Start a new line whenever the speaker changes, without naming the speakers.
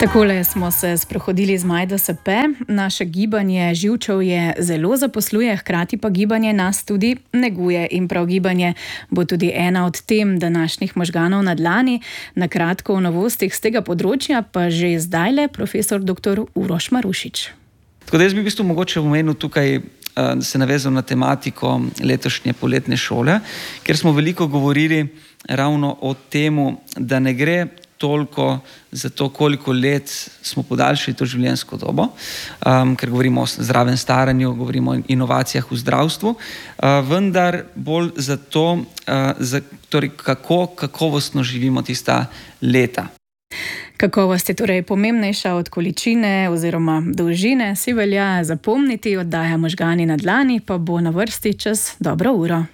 Takole smo se sprehodili z Majdo Sepe. Naše gibanje živčevje zelo zaposluje, hkrati pa gibanje nas tudi neguje. In prav gibanje bo tudi ena od tem današnjih možganov na dlani. Na kratko o novostih z tega področja pa že zdajle profesor dr. Uroš Marušič.
Tako da jaz bi v bistvu mogoče omenil tukaj, da se navezal na tematiko letošnje poletne šole, ker smo veliko govorili ravno o temu, da ne gre toliko za to, koliko let smo podaljšali to življenjsko dobo, ker govorimo o zdravem staranju, govorimo o inovacijah v zdravstvu, vendar bolj za to, torej kako kakovostno živimo tista leta.
Kakovost je torej pomembnejša od količine oziroma dolžine, si velja zapomniti. Oddaja Možgani na dlani pa bo na vrsti čez dobro uro.